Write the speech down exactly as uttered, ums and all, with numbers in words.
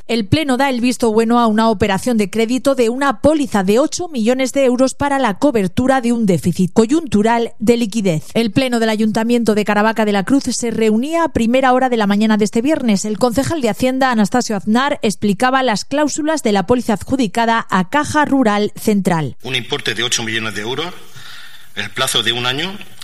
El Pleno da el visto bueno a una operación de crédito de una póliza de ocho millones de euros para la cobertura de un déficit coyuntural de liquidez. El Pleno del Ayuntamiento de Caravaca de la Cruz se reunía a primera hora de la mañana de este viernes. El concejal de Hacienda, Anastasio Aznar, explicaba las cláusulas de la póliza adjudicada a Caja Rural Central. Un importe de ocho millones de euros, el plazo de un año